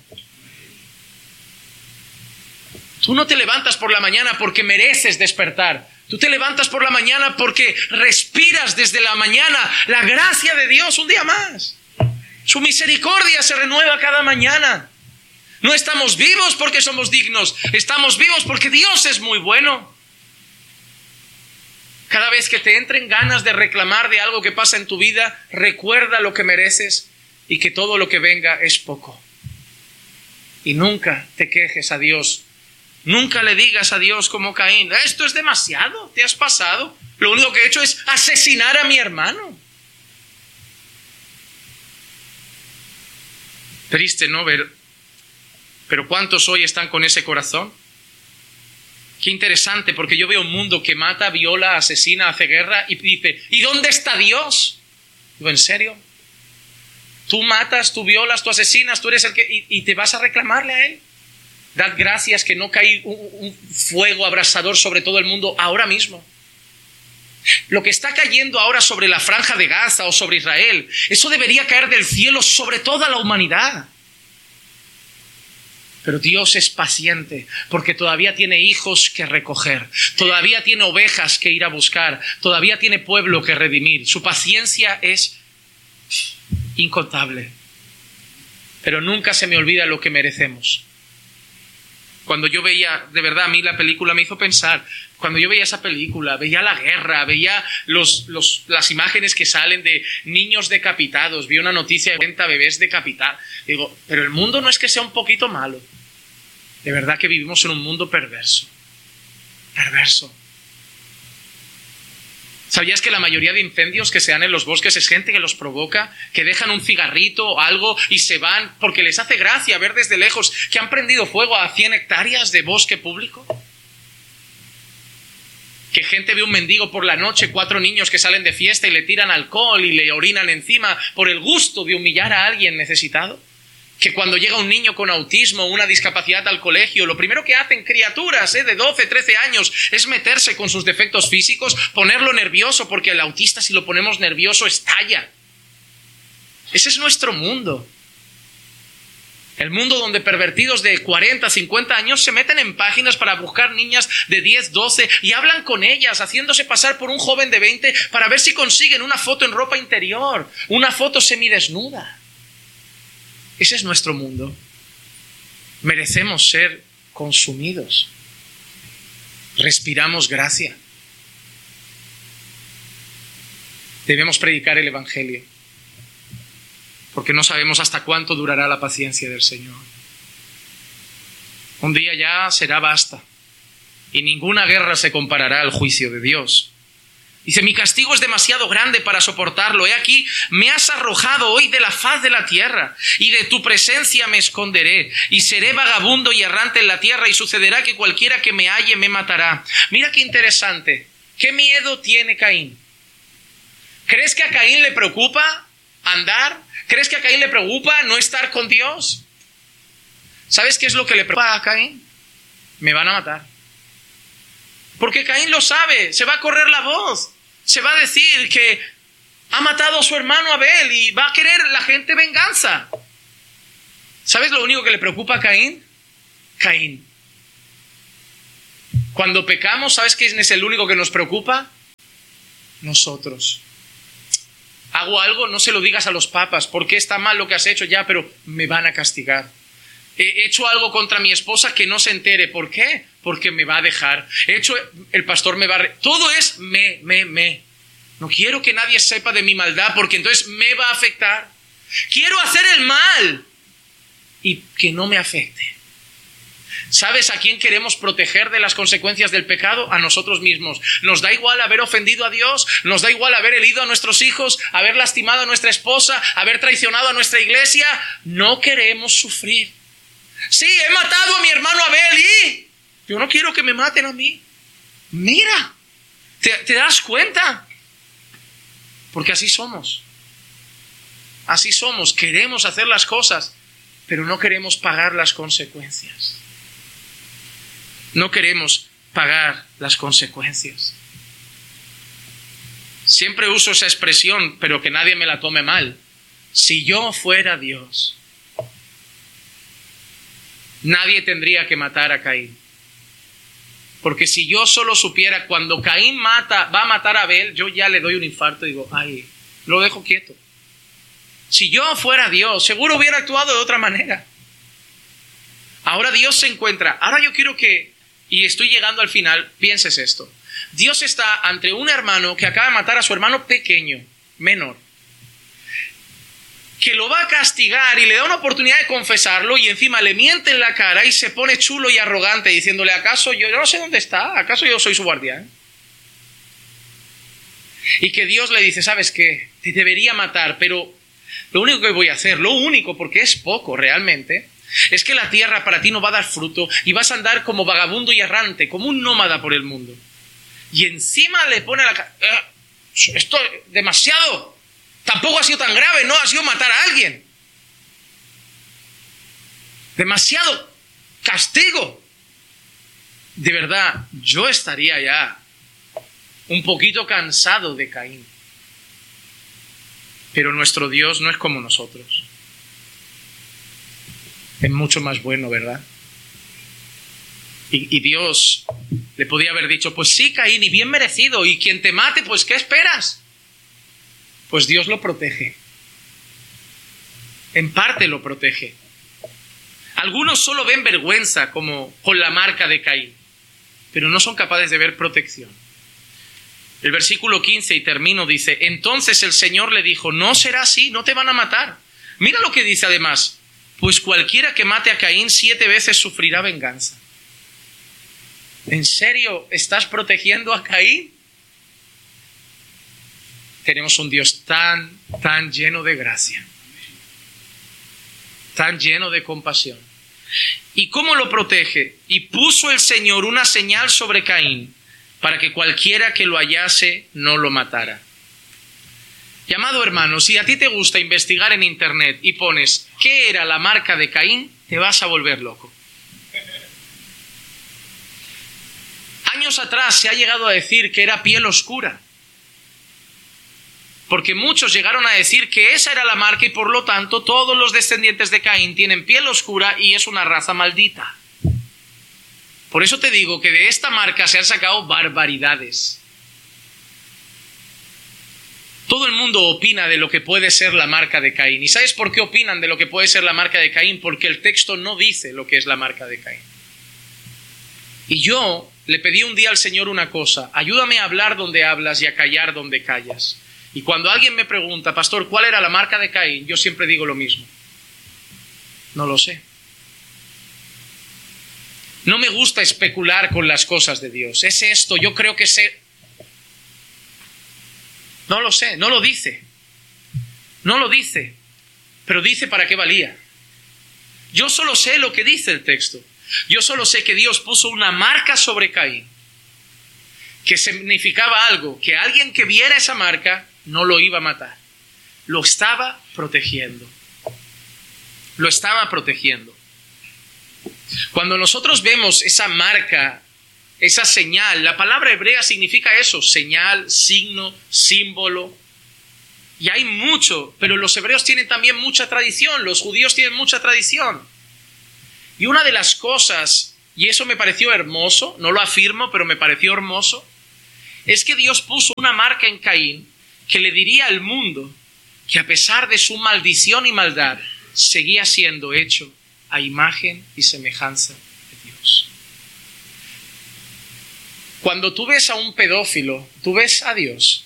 Tú no te levantas por la mañana porque mereces despertar. Tú te levantas por la mañana porque respiras desde la mañana la gracia de Dios un día más. Su misericordia se renueva cada mañana. No estamos vivos porque somos dignos. Estamos vivos porque Dios es muy bueno. Cada vez que te entren ganas de reclamar de algo que pasa en tu vida, recuerda lo que mereces y que todo lo que venga es poco. Y nunca te quejes a Dios. Nunca le digas a Dios como Caín, esto es demasiado, te has pasado. Lo único que he hecho es asesinar a mi hermano. Triste, ¿no? Ver. Pero ¿cuántos hoy están con ese corazón? Qué interesante, porque yo veo un mundo que mata, viola, asesina, hace guerra y dice, ¿y dónde está Dios? Digo, ¿en serio? Tú matas, tú violas, tú asesinas, tú eres el que... y, y te vas a reclamarle a Él. Dad gracias que no cae un, un fuego abrasador sobre todo el mundo ahora mismo. Lo que está cayendo ahora sobre la franja de Gaza o sobre Israel, eso debería caer del cielo sobre toda la humanidad. Pero Dios es paciente porque todavía tiene hijos que recoger, todavía tiene ovejas que ir a buscar, todavía tiene pueblo que redimir. Su paciencia es incontable. Pero nunca se me olvida lo que merecemos. Cuando yo veía, de verdad, a mí la película me hizo pensar, cuando yo veía esa película, veía la guerra, veía los, los, las imágenes que salen de niños decapitados, vi una noticia de cuarenta bebés decapitados. Digo, pero el mundo no es que sea un poquito malo. De verdad que vivimos en un mundo perverso. Perverso. ¿Sabías que la mayoría de incendios que se dan en los bosques es gente que los provoca, que dejan un cigarrito o algo y se van porque les hace gracia ver desde lejos que han prendido fuego a cien hectáreas de bosque público? Que gente ve un mendigo por la noche, cuatro niños que salen de fiesta y le tiran alcohol y le orinan encima por el gusto de humillar a alguien necesitado. Que cuando llega un niño con autismo o una discapacidad al colegio, lo primero que hacen criaturas ¿eh? de doce, trece años es meterse con sus defectos físicos, ponerlo nervioso, porque el autista, si lo ponemos nervioso, estalla. Ese es nuestro mundo. El mundo donde pervertidos de cuarenta, cincuenta años se meten en páginas para buscar niñas de diez, doce y hablan con ellas, haciéndose pasar por un joven de veinte para ver si consiguen una foto en ropa interior, una foto semidesnuda. Ese es nuestro mundo. Merecemos ser consumidos. Respiramos gracia. Debemos predicar el Evangelio, porque no sabemos hasta cuánto durará la paciencia del Señor. Un día ya será basta, y ninguna guerra se comparará al juicio de Dios. Dice, mi castigo es demasiado grande para soportarlo. He aquí, me has arrojado hoy de la faz de la tierra, y de tu presencia me esconderé, y seré vagabundo y errante en la tierra, y sucederá que cualquiera que me halle me matará. Mira qué interesante. ¿Qué miedo tiene Caín? ¿Crees que a Caín le preocupa andar? ¿Crees que a Caín le preocupa no estar con Dios? ¿Sabes qué es lo que le preocupa a Caín? Me van a matar. Porque Caín lo sabe, se va a correr la voz. Se va a decir que Ha matado a su hermano Abel y va a querer la gente venganza. ¿Sabes lo único que le preocupa a Caín? Caín. Cuando pecamos, ¿sabes quién es el único que nos preocupa? Nosotros. Hago algo, no se lo digas a los papas. ¿Por qué está mal lo que has hecho? Ya, pero me van a castigar. He hecho algo contra mi esposa, que no se entere. ¿Por qué? Porque me va a dejar. He hecho, el pastor me va a... Re... Todo es me, me, me. No quiero que nadie sepa de mi maldad, porque entonces me va a afectar. Quiero hacer el mal y que no me afecte. ¿Sabes a quién queremos proteger de las consecuencias del pecado? A nosotros mismos. Nos da igual haber ofendido a Dios, nos da igual haber herido a nuestros hijos, haber lastimado a nuestra esposa, haber traicionado a nuestra iglesia. No queremos sufrir. Sí, he matado a mi hermano Abel y yo no quiero que me maten a mí. Mira, ¿te, te das cuenta? Porque así somos. Así somos. Queremos hacer las cosas, pero no queremos pagar las consecuencias. No queremos pagar las consecuencias. Siempre uso esa expresión, pero que nadie me la tome mal. Si yo fuera Dios, nadie tendría que matar a Caín. Porque si yo solo supiera cuando Caín mata, va a matar a Abel, yo ya le doy un infarto y digo, ay, lo dejo quieto. Si yo fuera Dios, seguro hubiera actuado de otra manera. Ahora Dios se encuentra. Ahora yo quiero que, y estoy llegando al final, pienses esto. Dios está ante un hermano que acaba de matar a su hermano pequeño, menor, que lo va a castigar y le da una oportunidad de confesarlo y encima le miente en la cara y se pone chulo y arrogante diciéndole, ¿acaso yo, yo no sé dónde está? ¿Acaso yo soy su guardián? Y que Dios le dice, ¿sabes qué? Te debería matar, pero lo único que voy a hacer, lo único, porque es poco realmente, es que la tierra para ti no va a dar fruto y vas a andar como vagabundo y errante, como un nómada por el mundo. Y encima le pone la cara, eh, esto es demasiado, tampoco ha sido tan grave, no ha sido matar a alguien. Demasiado castigo. De verdad, yo estaría ya un poquito cansado de Caín. Pero nuestro Dios no es como nosotros. Es mucho más bueno, ¿verdad? Y, y Dios le podía haber dicho, pues sí, Caín, y bien merecido, y quien te mate, pues ¿qué esperas? Pues Dios lo protege. En parte lo protege. Algunos solo ven vergüenza como con la marca de Caín, pero no son capaces de ver protección. El versículo quince, y termino, dice, entonces el Señor le dijo, no será así, no te van a matar. Mira lo que dice además, pues cualquiera que mate a Caín siete veces sufrirá venganza. ¿En serio estás protegiendo a Caín? Tenemos un Dios tan, tan lleno de gracia, tan lleno de compasión. ¿Y cómo lo protege? Y puso el Señor una señal sobre Caín, para que cualquiera que lo hallase no lo matara. Y amado hermano, si a ti te gusta investigar en internet y pones ¿qué era la marca de Caín?, te vas a volver loco. Años atrás se ha llegado a decir que era piel oscura, porque muchos llegaron a decir que esa era la marca y por lo tanto todos los descendientes de Caín tienen piel oscura y es una raza maldita. Por eso te digo que de esta marca se han sacado barbaridades. Todo el mundo opina de lo que puede ser la marca de Caín. ¿Y sabes por qué opinan de lo que puede ser la marca de Caín? Porque el texto no dice lo que es la marca de Caín. Y yo le pedí un día al Señor una cosa: ayúdame a hablar donde hablas y a callar donde callas. Y cuando alguien me pregunta, pastor, ¿cuál era la marca de Caín?, yo siempre digo lo mismo: no lo sé. No me gusta especular con las cosas de Dios. Es esto, yo creo que sé. No lo sé, no lo dice. No lo dice. Pero dice para qué valía. Yo solo sé lo que dice el texto. Yo solo sé que Dios puso una marca sobre Caín, que significaba algo, que alguien que viera esa marca no lo iba a matar. Lo estaba protegiendo. Lo estaba protegiendo. Cuando nosotros vemos esa marca, esa señal, la palabra hebrea significa eso: señal, signo, símbolo. Y hay mucho, pero los hebreos tienen también mucha tradición, los judíos tienen mucha tradición. Y una de las cosas, y eso me pareció hermoso, no lo afirmo, pero me pareció hermoso, es que Dios puso una marca en Caín que le diría al mundo que a pesar de su maldición y maldad, seguía siendo hecho a imagen y semejanza de Dios. Cuando tú ves a un pedófilo, tú ves a Dios.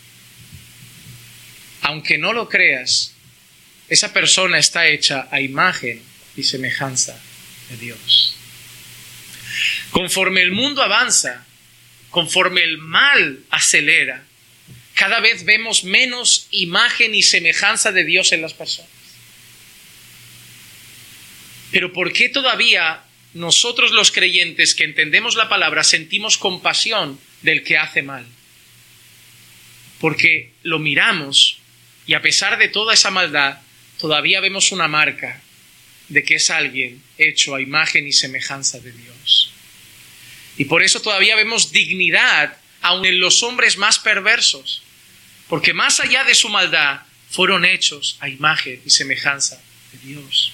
Aunque no lo creas, esa persona está hecha a imagen y semejanza de Dios. Conforme el mundo avanza, conforme el mal acelera, cada vez vemos menos imagen y semejanza de Dios en las personas. Pero ¿por qué todavía nosotros los creyentes que entendemos la palabra sentimos compasión del que hace mal? Porque lo miramos y a pesar de toda esa maldad, todavía vemos una marca de que es alguien hecho a imagen y semejanza de Dios. Y por eso todavía vemos dignidad aun en los hombres más perversos, porque más allá de su maldad, fueron hechos a imagen y semejanza de Dios.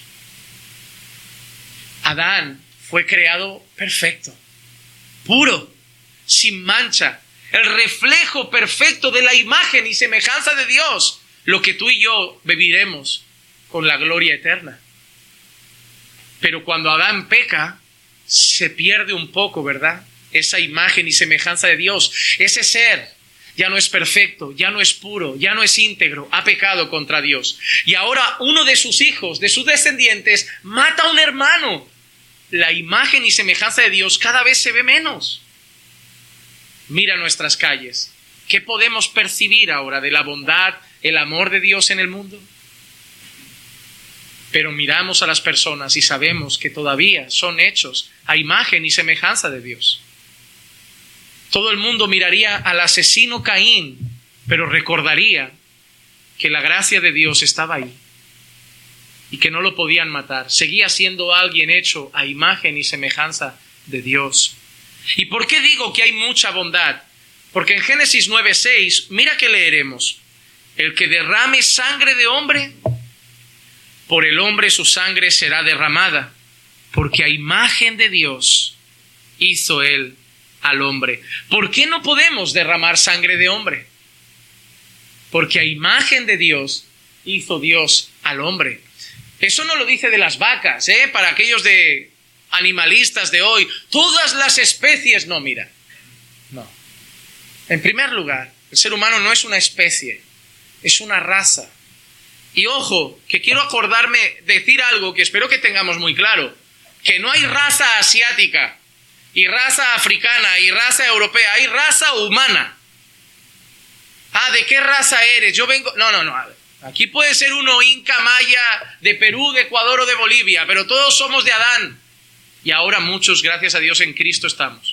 Adán fue creado perfecto, puro, sin mancha, el reflejo perfecto de la imagen y semejanza de Dios, lo que tú y yo viviremos con la gloria eterna. Pero cuando Adán peca, se pierde un poco, ¿verdad? Esa imagen y semejanza de Dios. Ese ser ya no es perfecto, ya no es puro, ya no es íntegro, ha pecado contra Dios. Y ahora uno de sus hijos, de sus descendientes, mata a un hermano. La imagen y semejanza de Dios cada vez se ve menos. Mira nuestras calles. ¿Qué podemos percibir ahora de la bondad, el amor de Dios en el mundo? Pero miramos a las personas y sabemos que todavía son hechos a imagen y semejanza de Dios. Todo el mundo miraría al asesino Caín, pero recordaría que la gracia de Dios estaba ahí y que no lo podían matar. Seguía siendo alguien hecho a imagen y semejanza de Dios. ¿Y por qué digo que hay mucha bondad? Porque en Génesis nueve seis, mira que leeremos: el que derrame sangre de hombre, por el hombre su sangre será derramada, porque a imagen de Dios hizo él al hombre. ¿Por qué no podemos derramar sangre de hombre? Porque a imagen de Dios hizo Dios al hombre. Eso no lo dice de las vacas, ¿eh? Para aquellos de animalistas de hoy, todas las especies, no, mira, no. En primer lugar, el ser humano no es una especie, es una raza. Y ojo, que quiero acordarme, decir algo que espero que tengamos muy claro, que no hay raza asiática, y raza africana, y raza europea, hay raza humana. Ah, ¿de qué raza eres? Yo vengo... No, no, no, a ver. Aquí puede ser uno inca, maya, de Perú, de Ecuador o de Bolivia, pero todos somos de Adán. Y ahora muchos, gracias a Dios, en Cristo estamos.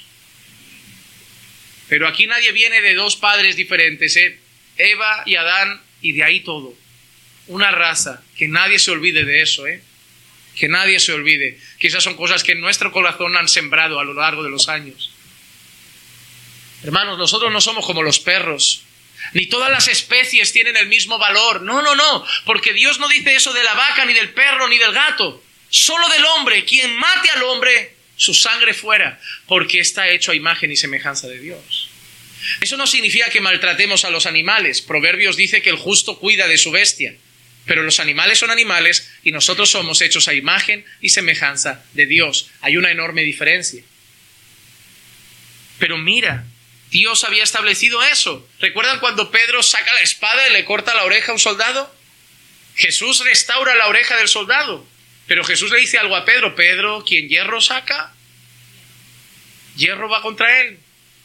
Pero aquí nadie viene de dos padres diferentes, ¿eh? Eva y Adán, y de ahí todo. Una raza, que nadie se olvide de eso, ¿eh? Que nadie se olvide. Que esas son cosas que en nuestro corazón han sembrado a lo largo de los años. Hermanos, nosotros no somos como los perros. Ni todas las especies tienen el mismo valor. No, no, no. Porque Dios no dice eso de la vaca, ni del perro, ni del gato. Solo del hombre. Quien mate al hombre, su sangre fuera. Porque está hecho a imagen y semejanza de Dios. Eso no significa que maltratemos a los animales. Proverbios dice que el justo cuida de su bestia. Pero los animales son animales y nosotros somos hechos a imagen y semejanza de Dios. Hay una enorme diferencia. Pero mira, Dios había establecido eso. ¿Recuerdan cuando Pedro saca la espada y le corta la oreja a un soldado? Jesús restaura la oreja del soldado. Pero Jesús le dice algo a Pedro: Pedro, quien hierro saca, hierro va contra él.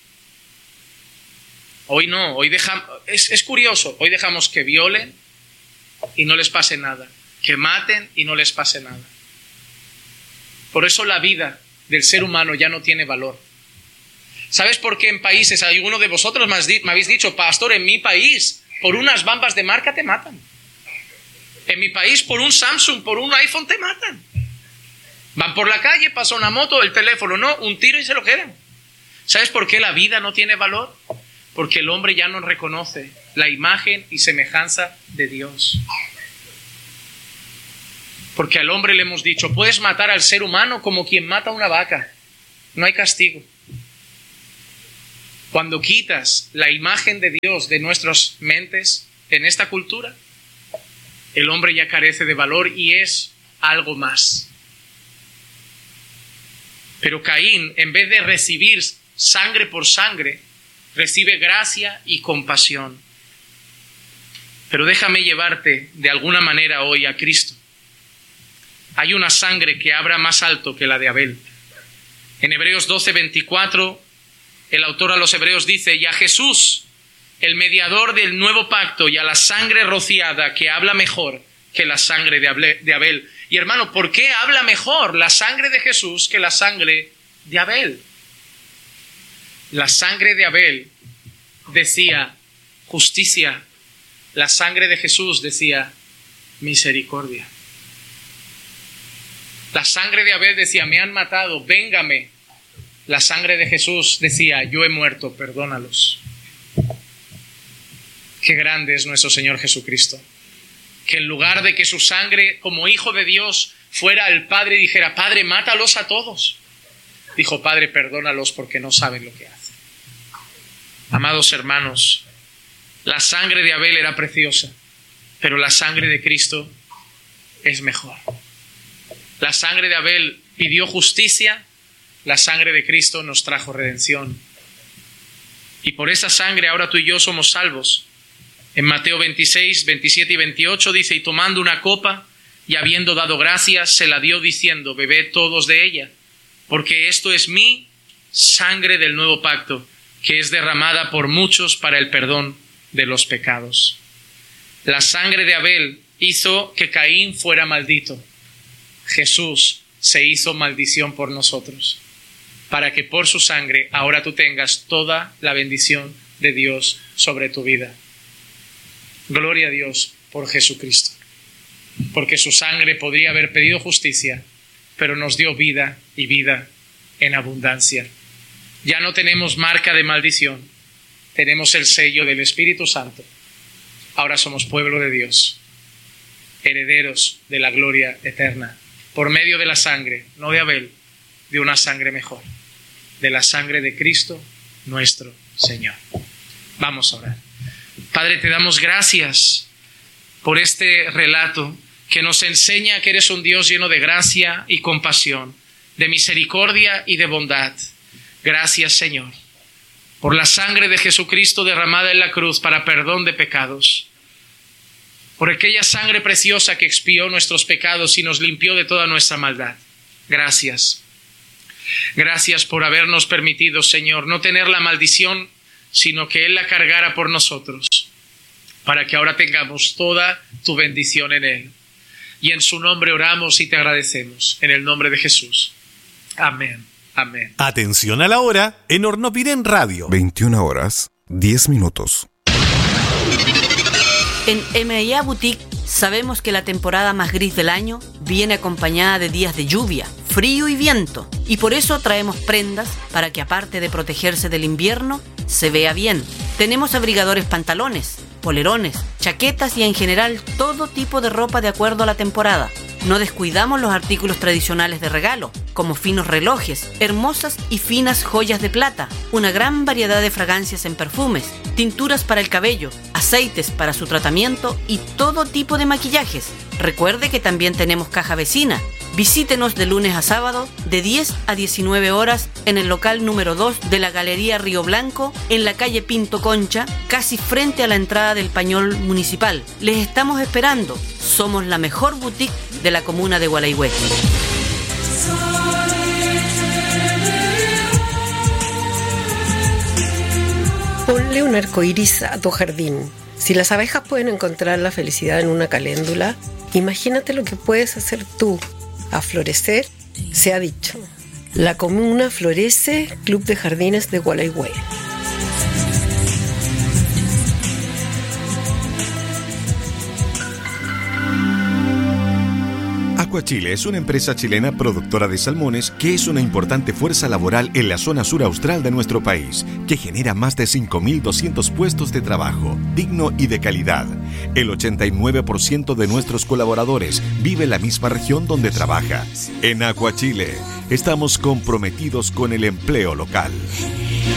Hoy no, hoy dejamos, es, es curioso, hoy dejamos que violen y no les pase nada, que maten y no les pase nada. Por eso la vida del ser humano ya no tiene valor. ¿Sabes por qué en países, alguno de vosotros me habéis dicho, pastor, en mi país, por unas bambas de marca te matan? En mi país, por un Samsung, por un iPhone te matan. Van por la calle, pasa una moto, el teléfono, no, un tiro y se lo quedan. ¿Sabes por qué la vida no tiene valor? porque el hombre ya no reconoce la imagen y semejanza de Dios. Porque al hombre le hemos dicho, puedes matar al ser humano como quien mata a una vaca. No hay castigo. Cuando quitas la imagen de Dios de nuestras mentes en esta cultura, el hombre ya carece de valor y es algo más. Pero Caín, en vez de recibir sangre por sangre, recibe gracia y compasión. Pero déjame llevarte de alguna manera hoy a Cristo. Hay una sangre que abra más alto que la de Abel. En Hebreos doce, veinticuatro, el autor a los Hebreos dice, y a Jesús, el mediador del nuevo pacto, y a la sangre rociada que habla mejor que la sangre de Abel. Y hermano, ¿por qué habla mejor la sangre de Jesús que la sangre de Abel? La sangre de Abel decía justicia. La sangre de Jesús decía misericordia. La sangre de Abel decía, me han matado, véngame. La sangre de Jesús decía, yo he muerto, perdónalos. Qué grande es nuestro Señor Jesucristo. Que en lugar de que su sangre, como hijo de Dios, fuera al Padre y dijera, Padre, mátalos a todos, dijo, Padre, perdónalos porque no saben lo que hacen. Amados hermanos, la sangre de Abel era preciosa, pero la sangre de Cristo es mejor. La sangre de Abel pidió justicia, la sangre de Cristo nos trajo redención. Y por esa sangre ahora tú y yo somos salvos. En Mateo veintiséis, veintisiete y veintiocho dice, y tomando una copa y habiendo dado gracias, se la dio diciendo, bebed todos de ella, porque esto es mi sangre del nuevo pacto, que es derramada por muchos para el perdón de los pecados. La sangre de Abel hizo que Caín fuera maldito. Jesús se hizo maldición por nosotros, para que por su sangre ahora tú tengas toda la bendición de Dios sobre tu vida. Gloria a Dios por Jesucristo, porque su sangre podría haber pedido justicia, pero nos dio vida y vida en abundancia. Ya no tenemos marca de maldición, tenemos el sello del Espíritu Santo. Ahora somos pueblo de Dios, herederos de la gloria eterna, por medio de la sangre, no de Abel, de una sangre mejor, de la sangre de Cristo nuestro Señor. Vamos a orar. Padre, te damos gracias por este relato que nos enseña que eres un Dios lleno de gracia y compasión, de misericordia y de bondad. Gracias, Señor, por la sangre de Jesucristo derramada en la cruz para perdón de pecados, por aquella sangre preciosa que expió nuestros pecados y nos limpió de toda nuestra maldad. Gracias. Gracias por habernos permitido, Señor, no tener la maldición, sino que Él la cargara por nosotros, para que ahora tengamos toda tu bendición en Él. Y en su nombre oramos y te agradecemos, en el nombre de Jesús. Amén. Amén. Atención a la hora en Hornopiren Radio. veintiuna horas, diez minutos. En M y A Boutique sabemos que la temporada más gris del año viene acompañada de días de lluvia, frío y viento, y por eso traemos prendas para que, aparte de protegerse del invierno, se vea bien. Tenemos abrigadores, pantalones, polerones, chaquetas y en general todo tipo de ropa de acuerdo a la temporada. No descuidamos los artículos tradicionales de regalo, como finos relojes, hermosas y finas joyas de plata, una gran variedad de fragancias en perfumes, tinturas para el cabello, aceites para su tratamiento y todo tipo de maquillajes. Recuerde que también tenemos caja vecina. Visítenos de lunes a sábado de diez a diecinueve horas en el local número dos de la Galería Río Blanco, en la calle Pinto Concha, casi frente a la entrada del Pañol Municipal. Les estamos esperando. Somos la mejor boutique de la comuna de Gualeguay. Ponle un arco iris a tu jardín. Si las abejas pueden encontrar la felicidad en una caléndula, imagínate lo que puedes hacer tú. A florecer, se ha dicho. La comuna florece, Club de Jardines de Gualeguay. Aquachile es una empresa chilena productora de salmones que es una importante fuerza laboral en la zona sur austral de nuestro país, que genera más de cinco mil doscientos puestos de trabajo, digno y de calidad. El ochenta y nueve por ciento de nuestros colaboradores vive en la misma región donde trabaja. En Aquachile estamos comprometidos con el empleo local.